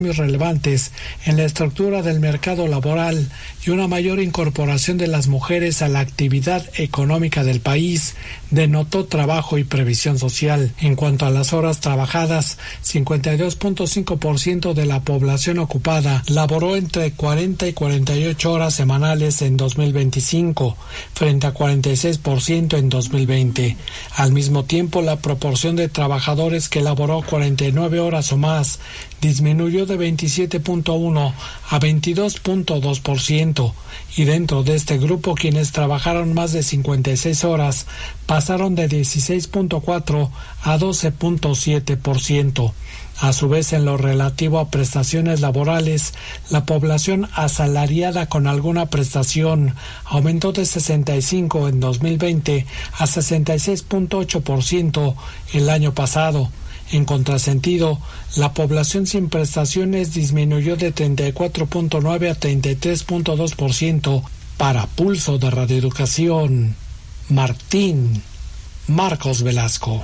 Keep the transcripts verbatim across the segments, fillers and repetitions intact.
relevantes en la estructura del mercado laboral y una mayor incorporación de las mujeres a la actividad económica del país, denotó trabajo y previsión social. En cuanto a las horas trabajadas, cincuenta y dos punto cinco por ciento de la población ocupada laboró entre cuarenta y cuarenta y ocho horas semanales en dos mil veinticinco, frente a cuarenta y seis por ciento en dos mil veinte. Al mismo tiempo, la proporción de trabajadores que laboró cuarenta y nueve horas o más disminuyó de veintisiete punto uno a veintidós punto dos por ciento, y dentro de este grupo quienes trabajaron más de cincuenta y seis horas pasaron de dieciséis punto cuatro a doce punto siete por ciento. A su vez, en lo relativo a prestaciones laborales, la población asalariada con alguna prestación aumentó de sesenta y cinco en dos mil veinte a sesenta y seis punto ocho por ciento el año pasado. En contrasentido, la población sin prestaciones disminuyó de treinta y cuatro punto nueve a treinta y tres punto dos por ciento. Para Pulso de Radio Educación, Martín Marcos Velasco.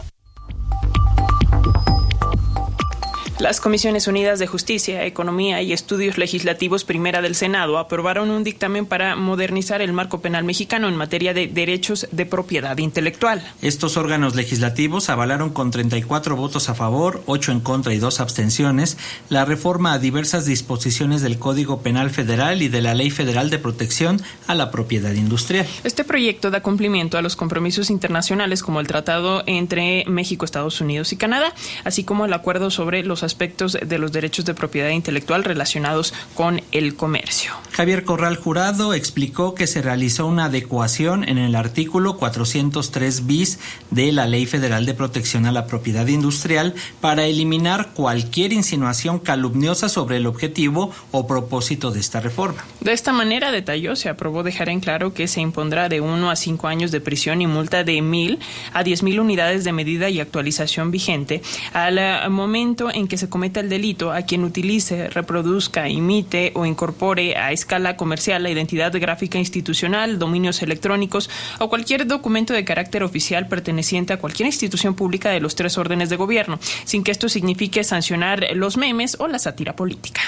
Las Comisiones Unidas de Justicia, Economía y Estudios Legislativos Primera del Senado aprobaron un dictamen para modernizar el marco penal mexicano en materia de derechos de propiedad intelectual. Estos órganos legislativos avalaron con treinta y cuatro votos a favor, ocho en contra y dos abstenciones la reforma a diversas disposiciones del Código Penal Federal y de la Ley Federal de Protección a la Propiedad Industrial. Este proyecto da cumplimiento a los compromisos internacionales como el tratado entre México, Estados Unidos y Canadá, así como el acuerdo sobre los aspectos de los derechos de propiedad intelectual relacionados con el comercio. Javier Corral Jurado explicó que se realizó una adecuación en el artículo cuatrocientos tres bis de la Ley Federal de Protección a la Propiedad Industrial para eliminar cualquier insinuación calumniosa sobre el objetivo o propósito de esta reforma. De esta manera, detalló, se aprobó dejar en claro que se impondrá de uno a cinco años de prisión y multa de mil a diez mil unidades de medida y actualización vigente al momento en que se cometa el delito a quien utilice, reproduzca, imite o incorpore a escala comercial la identidad gráfica institucional, dominios electrónicos o cualquier documento de carácter oficial perteneciente a cualquier institución pública de los tres órdenes de gobierno, sin que esto signifique sancionar los memes o la sátira política.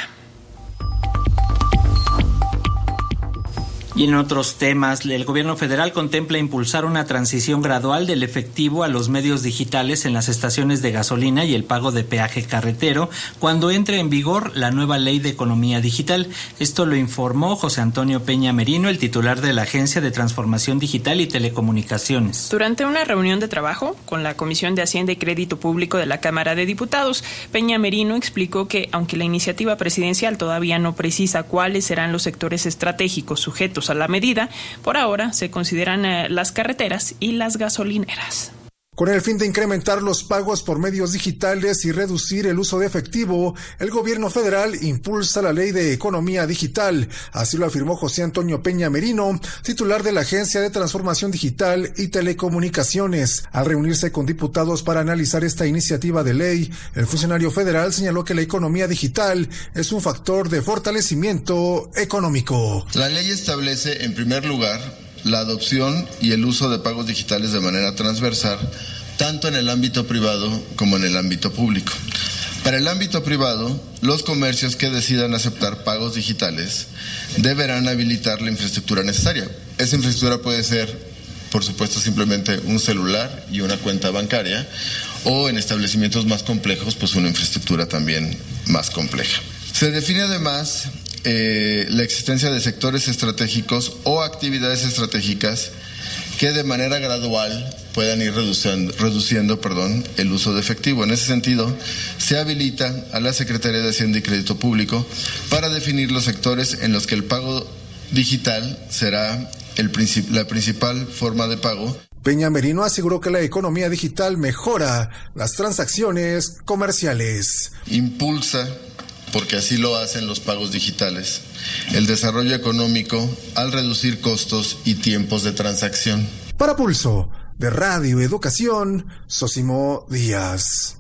Y en otros temas, el gobierno federal contempla impulsar una transición gradual del efectivo a los medios digitales en las estaciones de gasolina y el pago de peaje carretero cuando entre en vigor la nueva Ley de Economía Digital. Esto lo informó José Antonio Peña Merino, el titular de la Agencia de Transformación Digital y Telecomunicaciones. Durante una reunión de trabajo con la Comisión de Hacienda y Crédito Público de la Cámara de Diputados, Peña Merino explicó que, aunque la iniciativa presidencial todavía no precisa cuáles serán los sectores estratégicos sujetos a la medida, por ahora se consideran eh, las carreteras y las gasolineras. Con el fin de incrementar los pagos por medios digitales y reducir el uso de efectivo, el gobierno federal impulsa la Ley de Economía Digital. Así lo afirmó José Antonio Peña Merino, titular de la Agencia de Transformación Digital y Telecomunicaciones. Al reunirse con diputados para analizar esta iniciativa de ley, el funcionario federal señaló que la economía digital es un factor de fortalecimiento económico. La ley establece, en primer lugar, la adopción y el uso de pagos digitales de manera transversal, tanto en el ámbito privado como en el ámbito público. Para el ámbito privado, los comercios que decidan aceptar pagos digitales deberán habilitar la infraestructura necesaria. Esa infraestructura puede ser, por supuesto, simplemente un celular y una cuenta bancaria, o en establecimientos más complejos, pues una infraestructura también más compleja. Se define además Eh, la existencia de sectores estratégicos o actividades estratégicas que de manera gradual puedan ir reduciendo, reduciendo perdón, el uso de efectivo. En ese sentido, se habilita a la Secretaría de Hacienda y Crédito Público para definir los sectores en los que el pago digital será el princip- la principal forma de pago. Peña Merino aseguró que la economía digital mejora las transacciones comerciales. Impulsa, porque así lo hacen los pagos digitales, el desarrollo económico al reducir costos y tiempos de transacción. Para Pulso de Radio Educación, Sosimo Díaz.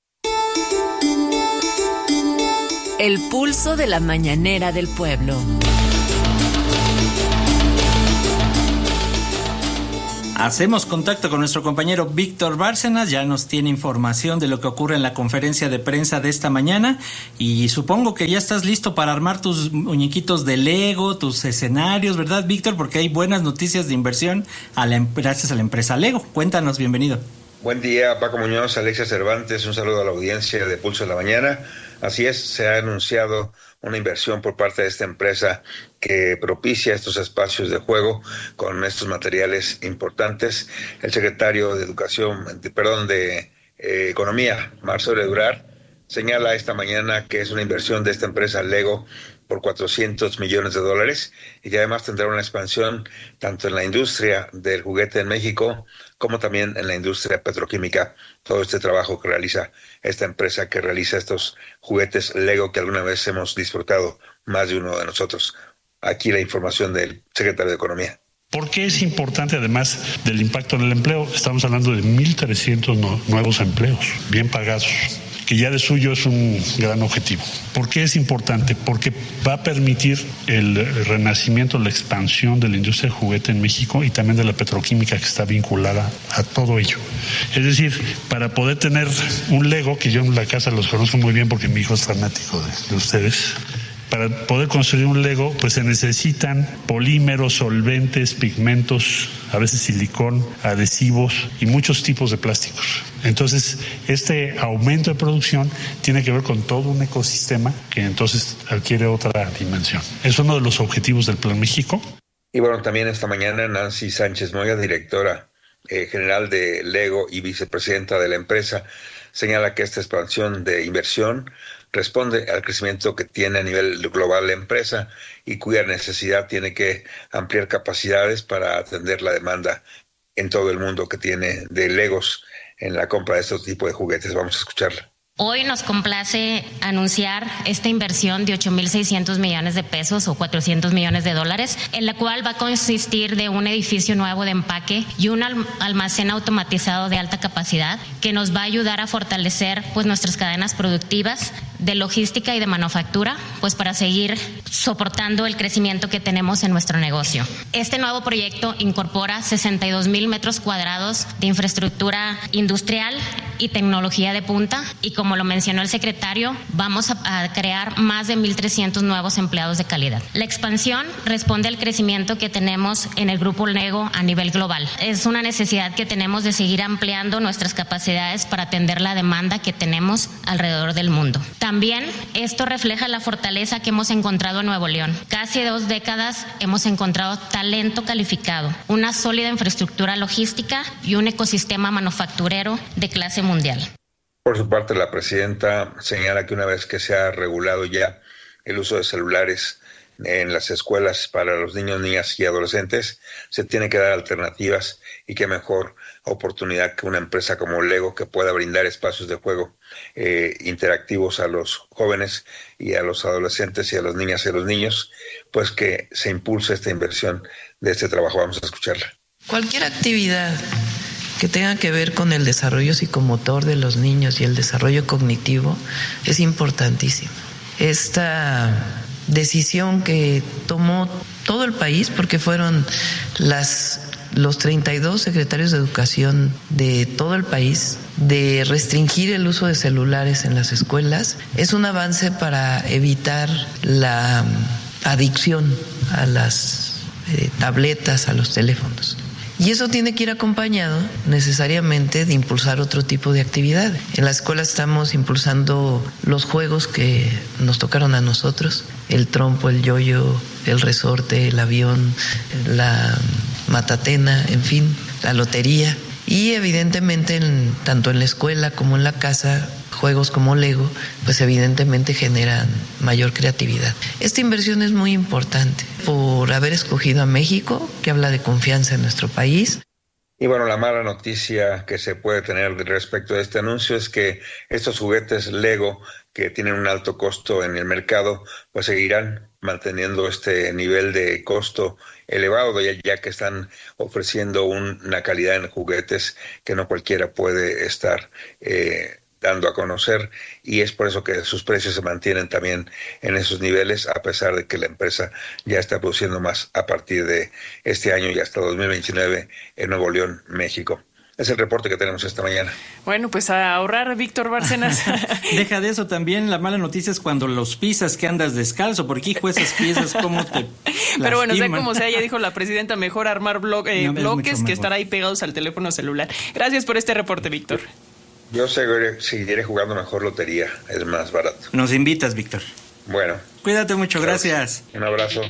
El pulso de la mañanera del pueblo. Hacemos contacto con nuestro compañero Víctor Bárcenas, ya nos tiene información de lo que ocurre en la conferencia de prensa de esta mañana y supongo que ya estás listo para armar tus muñequitos de Lego, tus escenarios, ¿verdad, Víctor? Porque hay buenas noticias de inversión a la, gracias a la empresa Lego. Cuéntanos, bienvenido. Buen día, Paco Muñoz, Alexia Cervantes, un saludo a la audiencia de Pulso de la Mañana. Así es, se ha anunciado una inversión por parte de esta empresa que propicia estos espacios de juego con estos materiales importantes. El secretario de Educación, de, perdón, de eh, Economía, Marcelo Ebrard, señala esta mañana que es una inversión de esta empresa Lego por cuatrocientos millones de dólares y que además tendrá una expansión tanto en la industria del juguete en México como también en la industria petroquímica. Todo este trabajo que realiza esta empresa que realiza estos juguetes Lego que alguna vez hemos disfrutado más de uno de nosotros. Aquí la información del secretario de Economía. ¿Por qué es importante, además del impacto en el empleo? Estamos hablando de mil trescientos no, nuevos empleos, bien pagados, que ya de suyo es un gran objetivo. ¿Por qué es importante? Porque va a permitir el renacimiento, la expansión de la industria del juguete en México y también de la petroquímica que está vinculada a todo ello. Es decir, para poder tener un Lego, que yo en la casa los conozco muy bien porque mi hijo es fanático de, de ustedes, para poder construir un Lego, pues se necesitan polímeros, solventes, pigmentos, a veces silicón, adhesivos y muchos tipos de plásticos. Entonces, este aumento de producción tiene que ver con todo un ecosistema que entonces adquiere otra dimensión. Es uno de los objetivos del Plan México. Y bueno, también esta mañana Nancy Sánchez Moya, directora eh, general de Lego y vicepresidenta de la empresa, señala que esta expansión de inversión responde al crecimiento que tiene a nivel global la empresa y cuya necesidad tiene que ampliar capacidades para atender la demanda en todo el mundo que tiene de Legos en la compra de este tipo de juguetes. Vamos a escucharla. Hoy nos complace anunciar esta inversión de ocho mil seiscientos millones de pesos o cuatrocientos millones de dólares, en la cual va a consistir de un edificio nuevo de empaque y un almacén automatizado de alta capacidad que nos va a ayudar a fortalecer pues nuestras cadenas productivas de logística y de manufactura, pues para seguir soportando el crecimiento que tenemos en nuestro negocio. Este nuevo proyecto incorpora sesenta y dos mil metros cuadrados de infraestructura industrial y tecnología de punta y, como lo mencionó el secretario, vamos a, a crear más de mil trescientos nuevos empleados de calidad. La expansión responde al crecimiento que tenemos en el Grupo Lego a nivel global. Es una necesidad que tenemos de seguir ampliando nuestras capacidades para atender la demanda que tenemos alrededor del mundo. También esto refleja la fortaleza que hemos encontrado en Nuevo León. Casi dos décadas hemos encontrado talento calificado, una sólida infraestructura logística y un ecosistema manufacturero de clase mundial. Por su parte, la presidenta señala que una vez que se ha regulado ya el uso de celulares en las escuelas para los niños, niñas y adolescentes, se tiene que dar alternativas y qué mejor oportunidad que una empresa como Lego que pueda brindar espacios de juego eh, interactivos a los jóvenes y a los adolescentes y a las niñas y a los niños, pues que se impulse esta inversión de este trabajo. Vamos a escucharla. Cualquier actividad que tenga que ver con el desarrollo psicomotor de los niños y el desarrollo cognitivo es importantísimo. Esta decisión que tomó todo el país, porque fueron las los treinta y dos secretarios de educación de todo el país, de restringir el uso de celulares en las escuelas, es un avance para evitar la adicción a las eh, tabletas, a los teléfonos. Y eso tiene que ir acompañado necesariamente de impulsar otro tipo de actividad. En la escuela estamos impulsando los juegos que nos tocaron a nosotros, el trompo, el yoyo, el resorte, el avión, la matatena, en fin, la lotería. Y evidentemente, en, tanto en la escuela como en la casa, juegos como Lego, pues evidentemente generan mayor creatividad. Esta inversión es muy importante por haber escogido a México, que habla de confianza en nuestro país. Y bueno, la mala noticia que se puede tener respecto a este anuncio es que estos juguetes Lego, que tienen un alto costo en el mercado, pues seguirán manteniendo este nivel de costo elevado, ya, ya que están ofreciendo un, una calidad en juguetes que no cualquiera puede estar eh, dando a conocer, y es por eso que sus precios se mantienen también en esos niveles, a pesar de que la empresa ya está produciendo más a partir de este año y hasta dos mil veintinueve en Nuevo León, México. Es el reporte que tenemos esta mañana. Bueno, pues a ahorrar, Víctor Bárcenas. Deja de eso también, la mala noticia es cuando los pisas que andas descalzo, porque hijo, esas piezas cómo te Pero bueno, sea lastiman. como sea, ya dijo la presidenta, mejor armar blo- eh, No, bloques que estar ahí pegados al teléfono celular. Gracias por este reporte, Víctor. Yo seguiré, seguiré jugando mejor lotería, es más barato. Nos invitas, Víctor. Bueno. Cuídate mucho, gracias. Un abrazo.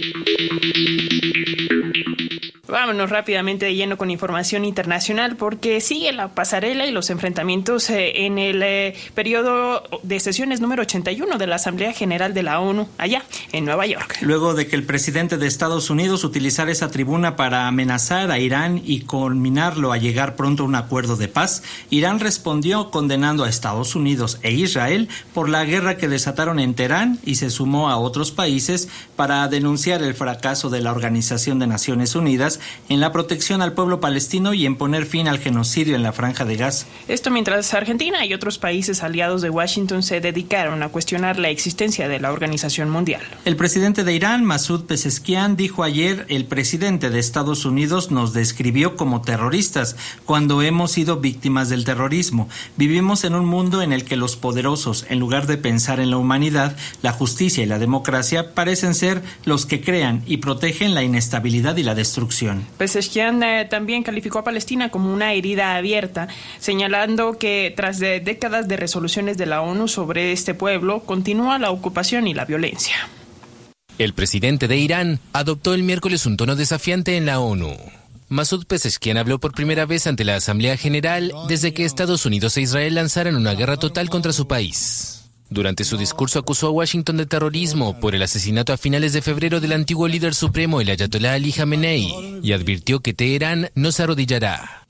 Vámonos rápidamente de lleno con información internacional porque sigue la pasarela y los enfrentamientos eh, en el eh, periodo de sesiones número ochenta y uno de la Asamblea General de la ONU allá en Nueva York. Luego de que el presidente de Estados Unidos utilizara esa tribuna para amenazar a Irán y culminarlo a llegar pronto a un acuerdo de paz, Irán respondió condenando a Estados Unidos e Israel por la guerra que desataron en Teherán y se sumó a otros países para denunciar el fracaso de la Organización de Naciones Unidas en la protección al pueblo palestino y en poner fin al genocidio en la Franja de Gaza. Esto mientras Argentina y otros países aliados de Washington se dedicaron a cuestionar la existencia de la Organización Mundial. El presidente de Irán, Masoud Pezeshkian, dijo ayer: el presidente de Estados Unidos nos describió como terroristas cuando hemos sido víctimas del terrorismo. Vivimos en un mundo en el que los poderosos, en lugar de pensar en la humanidad, la justicia y la democracia, parecen ser los que crean y protegen la inestabilidad y la destrucción. Pezeshkian eh, también calificó a Palestina como una herida abierta, señalando que tras de décadas de resoluciones de la ONU sobre este pueblo, continúa la ocupación y la violencia. El presidente de Irán adoptó el miércoles un tono desafiante en la ONU. Masoud Pezeshkian habló por primera vez ante la Asamblea General desde que Estados Unidos e Israel lanzaran una guerra total contra su país. Durante su discurso acusó a Washington de terrorismo por el asesinato a finales de febrero del antiguo líder supremo, el Ayatollah Ali Khamenei, y advirtió que Teherán no se arrodillará.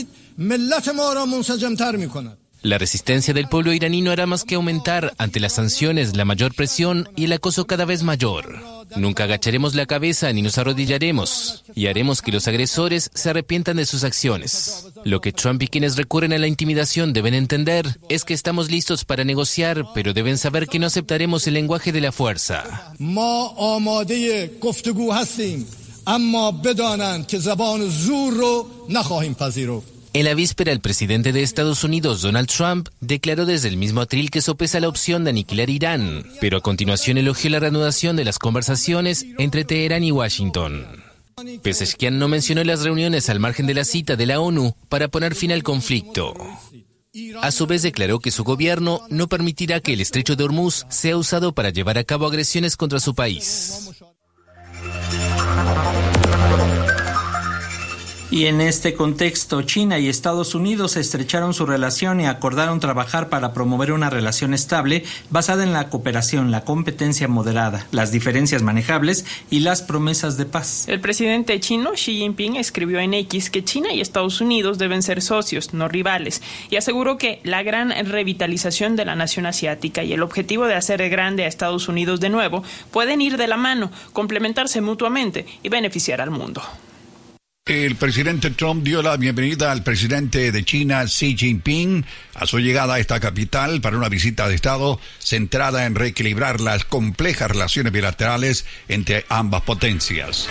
La resistencia del pueblo iraní no hará más que aumentar ante las sanciones, la mayor presión y el acoso cada vez mayor. Nunca agacharemos la cabeza ni nos arrodillaremos y haremos que los agresores se arrepientan de sus acciones. Lo que Trump y quienes recurren a la intimidación deben entender es que estamos listos para negociar, pero deben saber que no aceptaremos el lenguaje de la fuerza. En la víspera, el presidente de Estados Unidos, Donald Trump, declaró desde el mismo atril que sopesa la opción de aniquilar Irán, pero a continuación elogió la reanudación de las conversaciones entre Teherán y Washington. Pezeshkian no mencionó las reuniones al margen de la cita de la ONU para poner fin al conflicto. A su vez declaró que su gobierno no permitirá que el estrecho de Hormuz sea usado para llevar a cabo agresiones contra su país. Y en este contexto, China y Estados Unidos estrecharon su relación y acordaron trabajar para promover una relación estable basada en la cooperación, la competencia moderada, las diferencias manejables y las promesas de paz. El presidente chino Xi Jinping escribió en X que China y Estados Unidos deben ser socios, no rivales, y aseguró que la gran revitalización de la nación asiática y el objetivo de hacer grande a Estados Unidos de nuevo pueden ir de la mano, complementarse mutuamente y beneficiar al mundo. El presidente Trump dio la bienvenida al presidente de China, Xi Jinping, a su llegada a esta capital para una visita de Estado centrada en reequilibrar las complejas relaciones bilaterales entre ambas potencias.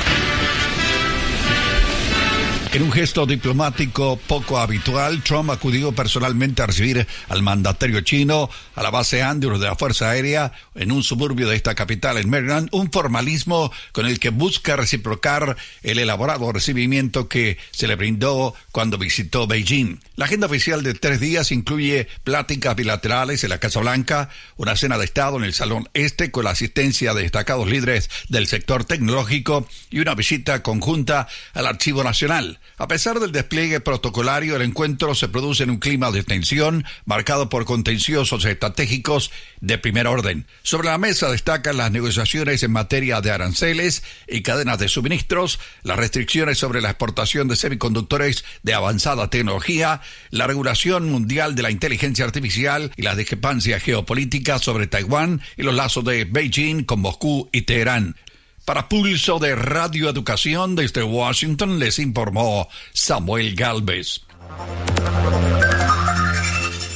En un gesto diplomático poco habitual, Trump acudió personalmente a recibir al mandatario chino a la base Andrews de la Fuerza Aérea en un suburbio de esta capital en Maryland, un formalismo con el que busca reciprocar el elaborado recibimiento que se le brindó cuando visitó Beijing. La agenda oficial de tres días incluye pláticas bilaterales en la Casa Blanca, una cena de Estado en el Salón Este con la asistencia de destacados líderes del sector tecnológico y una visita conjunta al Archivo Nacional. A pesar del despliegue protocolario, el encuentro se produce en un clima de tensión marcado por contenciosos estratégicos de primer orden. Sobre la mesa destacan las negociaciones en materia de aranceles y cadenas de suministros, las restricciones sobre la exportación de semiconductores de avanzada tecnología, la regulación mundial de la inteligencia artificial y las discrepancias geopolíticas sobre Taiwán y los lazos de Beijing con Moscú y Teherán. Para Pulso de Radio Educación desde Washington les informó Samuel Gálvez.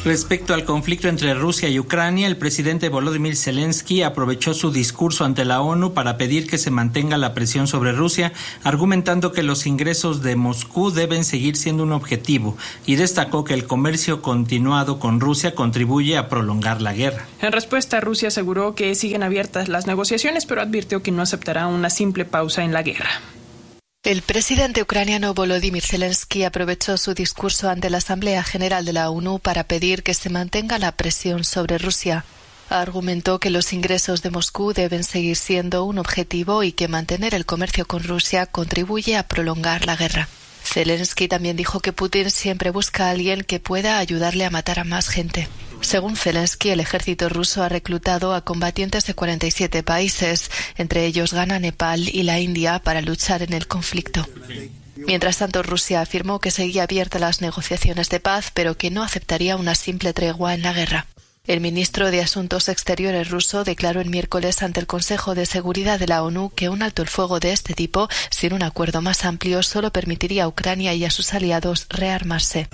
Respecto al conflicto entre Rusia y Ucrania, el presidente Volodymyr Zelensky aprovechó su discurso ante la ONU para pedir que se mantenga la presión sobre Rusia, argumentando que los ingresos de Moscú deben seguir siendo un objetivo, y destacó que el comercio continuado con Rusia contribuye a prolongar la guerra. En respuesta, Rusia aseguró que siguen abiertas las negociaciones, pero advirtió que no aceptará una simple pausa en la guerra. El presidente ucraniano Volodymyr Zelensky aprovechó su discurso ante la Asamblea General de la ONU para pedir que se mantenga la presión sobre Rusia. Argumentó que los ingresos de Moscú deben seguir siendo un objetivo y que mantener el comercio con Rusia contribuye a prolongar la guerra. Zelensky también dijo que Putin siempre busca a alguien que pueda ayudarle a matar a más gente. Según Zelensky, el ejército ruso ha reclutado a combatientes de cuarenta y siete países, entre ellos Ghana, Nepal y la India, para luchar en el conflicto. Mientras tanto, Rusia afirmó que seguía abierta las negociaciones de paz, pero que no aceptaría una simple tregua en la guerra. El ministro de Asuntos Exteriores ruso declaró el miércoles ante el Consejo de Seguridad de la ONU que un alto el fuego de este tipo, sin un acuerdo más amplio, solo permitiría a Ucrania y a sus aliados rearmarse.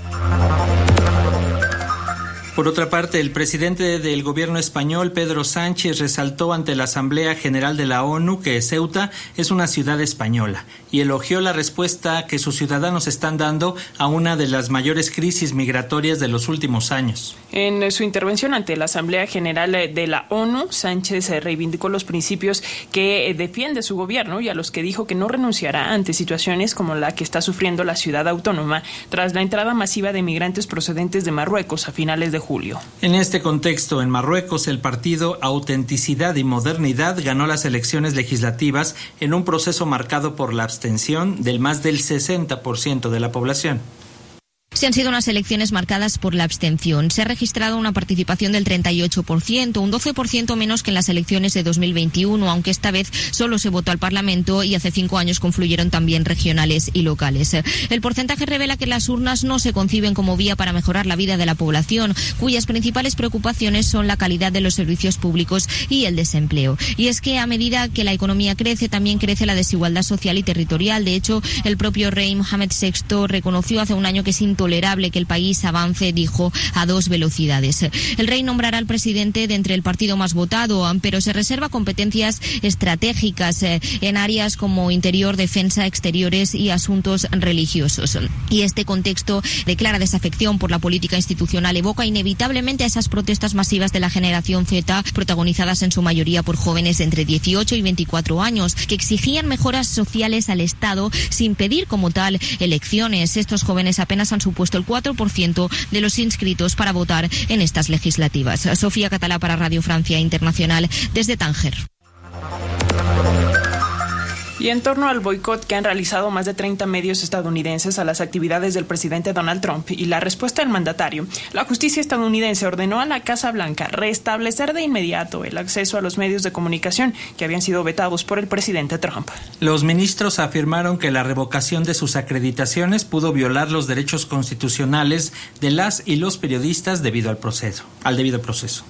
Por otra parte, el presidente del gobierno español, Pedro Sánchez, resaltó ante la Asamblea General de la ONU que Ceuta es una ciudad española y elogió la respuesta que sus ciudadanos están dando a una de las mayores crisis migratorias de los últimos años. En su intervención ante la Asamblea General de la ONU, Sánchez reivindicó los principios que defiende su gobierno y a los que dijo que no renunciará ante situaciones como la que está sufriendo la ciudad autónoma tras la entrada masiva de migrantes procedentes de Marruecos a finales de julio. En este contexto, en Marruecos, el partido Autenticidad y Modernidad ganó las elecciones legislativas en un proceso marcado por la abstención del más del sesenta por ciento de la población. Sí han sido unas elecciones marcadas por la abstención. Se ha registrado una participación del treinta y ocho por ciento, un doce por ciento menos que en las elecciones de dos mil veintiuno, aunque esta vez solo se votó al Parlamento y hace cinco años confluyeron también regionales y locales. El porcentaje revela que las urnas no se conciben como vía para mejorar la vida de la población, cuyas principales preocupaciones son la calidad de los servicios públicos y el desempleo. Y es que a medida que la economía crece, también crece la desigualdad social y territorial. De hecho, el propio rey Mohamed sexto reconoció hace un año que es intolerable que el país avance, dijo, a dos velocidades. El rey nombrará al presidente de entre el partido más votado, pero se reserva competencias estratégicas eh, en áreas como interior, defensa, exteriores y asuntos religiosos. Y este contexto de clara desafección por la política institucional evoca inevitablemente a esas protestas masivas de la generación Z, protagonizadas en su mayoría por jóvenes de entre dieciocho y veinticuatro años, que exigían mejoras sociales al Estado sin pedir como tal elecciones. Estos jóvenes apenas han supuesto el cuatro por ciento de los inscritos para votar en estas legislativas. Sofía Catalá para Radio Francia Internacional desde Tánger. Y en torno al boicot que han realizado más de treinta medios estadounidenses a las actividades del presidente Donald Trump y la respuesta del mandatario, la justicia estadounidense ordenó a la Casa Blanca restablecer de inmediato el acceso a los medios de comunicación que habían sido vetados por el presidente Trump. Los ministros afirmaron que la revocación de sus acreditaciones pudo violar los derechos constitucionales de las y los periodistas debido al proceso, al debido proceso.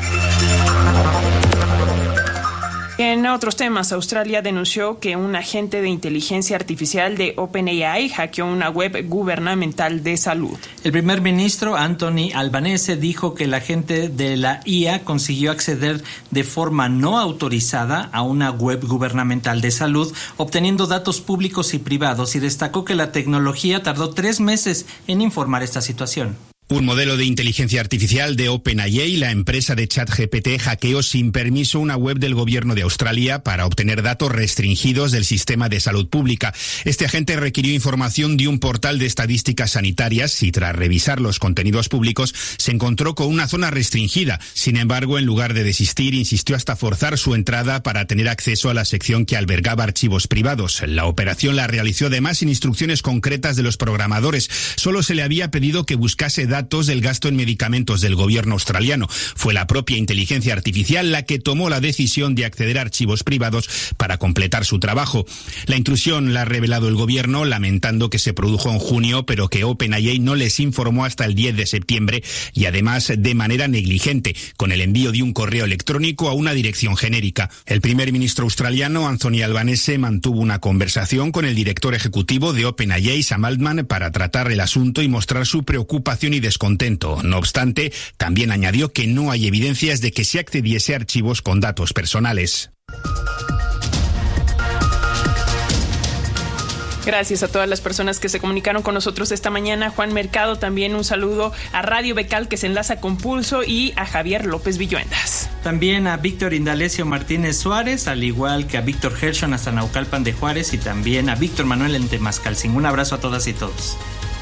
En otros temas, Australia denunció que un agente de inteligencia artificial de OpenAI hackeó una web gubernamental de salud. El primer ministro Anthony Albanese dijo que el agente de la I A consiguió acceder de forma no autorizada a una web gubernamental de salud, obteniendo datos públicos y privados, y destacó que la tecnología tardó tres meses en informar esta situación. Un modelo de inteligencia artificial de OpenAI, la empresa de ChatGPT, hackeó sin permiso una web del gobierno de Australia para obtener datos restringidos del sistema de salud pública. Este agente requirió información de un portal de estadísticas sanitarias y tras revisar los contenidos públicos se encontró con una zona restringida. Sin embargo, en lugar de desistir, insistió hasta forzar su entrada para tener acceso a la sección que albergaba archivos privados. La operación la realizó además sin instrucciones concretas de los programadores. Solo se le había pedido que buscase datos del gasto en medicamentos del gobierno australiano. Fue la propia inteligencia artificial la que tomó la decisión de acceder a archivos privados para completar su trabajo. La intrusión la ha revelado el gobierno, lamentando que se produjo en junio, pero que OpenAI no les informó hasta el diez de septiembre y además de manera negligente, con el envío de un correo electrónico a una dirección genérica. El primer ministro australiano, Anthony Albanese, mantuvo una conversación con el director ejecutivo de OpenAI, Sam Altman, para tratar el asunto y mostrar su preocupación y descontento. No obstante, también añadió que no hay evidencias de que se accediese a archivos con datos personales. Gracias a todas las personas que se comunicaron con nosotros esta mañana. Juan Mercado, también un saludo a Radio Becal, que se enlaza con Pulso, y a Javier López Villuendas. También a Víctor Indalecio Martínez Suárez, al igual que a Víctor Hershon hasta Naucalpan de Juárez, y también a Víctor Manuel en Temascalcingo. Un abrazo a todas y todos.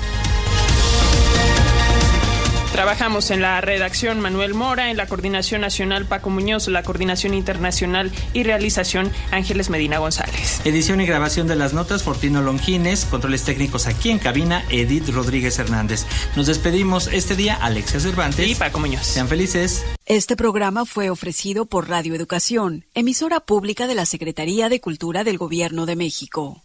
Trabajamos en la redacción Manuel Mora, en la coordinación nacional Paco Muñoz, la coordinación internacional y realización Ángeles Medina González. Edición y grabación de las notas Fortino Longines, controles técnicos aquí en cabina Edith Rodríguez Hernández. Nos despedimos este día, Alexia Cervantes y Paco Muñoz. Sean felices. Este programa fue ofrecido por Radio Educación, emisora pública de la Secretaría de Cultura del Gobierno de México.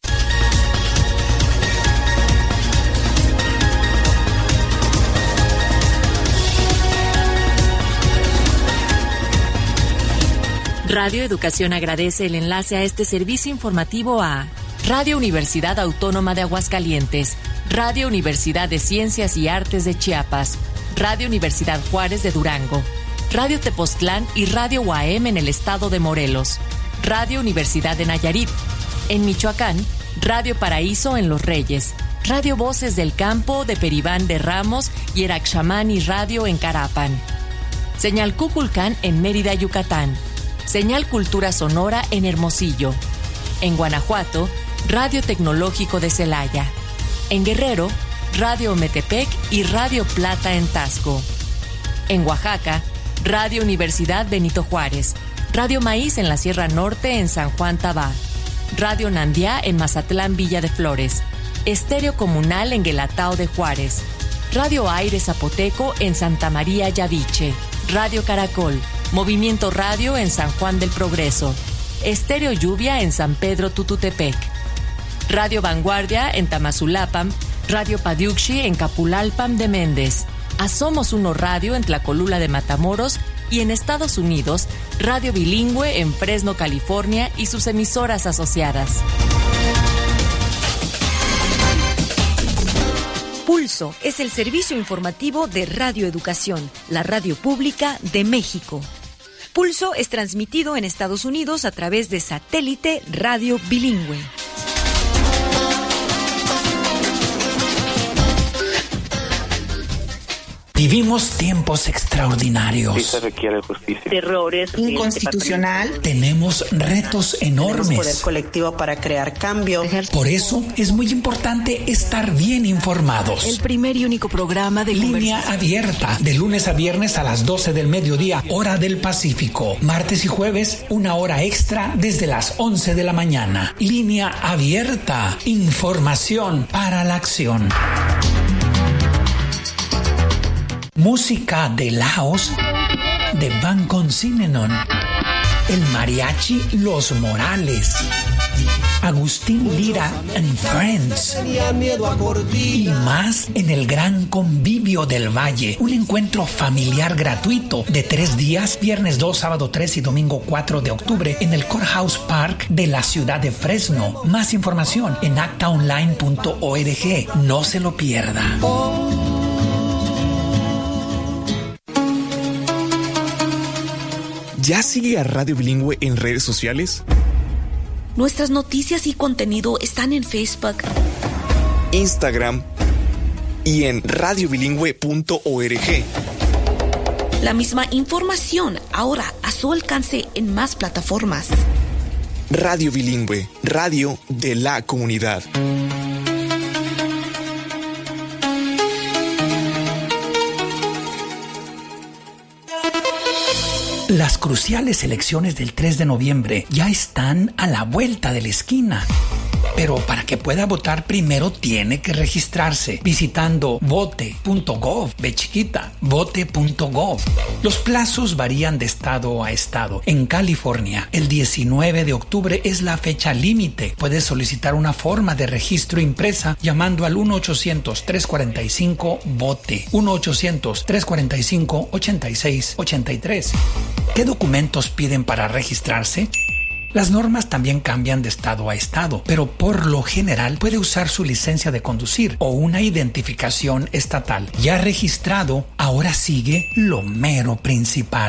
Radio Educación agradece el enlace a este servicio informativo a Radio Universidad Autónoma de Aguascalientes, Radio Universidad de Ciencias y Artes de Chiapas, Radio Universidad Juárez de Durango, Radio Tepoztlán y Radio U A M en el estado de Morelos, Radio Universidad de Nayarit. En Michoacán, Radio Paraíso en Los Reyes, Radio Voces del Campo de Peribán de Ramos y Eraxamani Radio en Carapan. Señal Cuculcán en Mérida, Yucatán. Señal Cultura Sonora en Hermosillo. En Guanajuato, Radio Tecnológico de Celaya. En Guerrero, Radio Metepec y Radio Plata en Tasco. En Oaxaca, Radio Universidad Benito Juárez. Radio Maíz en la Sierra Norte en San Juan Tabá. Radio Nandiá en Mazatlán Villa de Flores. Estéreo Comunal en Guelatao de Juárez. Radio Aire Zapoteco en Santa María Yaviche. Radio Caracol. Movimiento Radio en San Juan del Progreso. Estéreo Lluvia en San Pedro Tututepec. Radio Vanguardia en Tamazulapam. Radio Padiuxi en Capulalpam de Méndez. A Somos Uno Radio en Tlacolula de Matamoros. Y en Estados Unidos, Radio Bilingüe en Fresno, California y sus emisoras asociadas. Pulso es el servicio informativo de Radio Educación, la radio pública de México. Pulso es transmitido en Estados Unidos a través de satélite Radio Bilingüe. Vivimos tiempos extraordinarios. Sí se requiere justicia. Terrores. Inconstitucional. Tenemos retos enormes. Tenemos poder colectivo para crear cambio. Por eso es muy importante estar bien informados. El primer y único programa de Línea abierta, de lunes a viernes a las doce del mediodía, hora del Pacífico. Martes y jueves, una hora extra desde las once de la mañana. Línea abierta. Información para la acción. Música de Laos de Van Consinanon, el mariachi Los Morales, Agustín Lira and Friends y más en el Gran Convivio del Valle, un encuentro familiar gratuito de tres días, viernes dos, sábado tres y domingo cuatro de octubre en el Courthouse Park de la ciudad de Fresno. Más información en acta online punto org. No se lo pierda. ¿Ya sigue a Radio Bilingüe en redes sociales? Nuestras noticias y contenido están en Facebook, Instagram y en radio bilingüe punto org. La misma información ahora a su alcance en más plataformas. Radio Bilingüe, radio de la comunidad. Las cruciales elecciones del tres de noviembre ya están a la vuelta de la esquina. Pero para que pueda votar primero tiene que registrarse visitando vote punto gov, ve chiquita, vote punto gov. Los plazos varían de estado a estado. En California, el diecinueve de octubre es la fecha límite. Puedes solicitar una forma de registro impresa llamando al uno ochocientos, tres cuarenta y cinco, vote, uno ochocientos, tres cuarenta y cinco, ochenta y seis ochenta y tres. ¿Qué documentos piden para registrarse? Las normas también cambian de estado a estado, pero por lo general puede usar su licencia de conducir o una identificación estatal. Ya registrado, ahora sigue lo mero principal.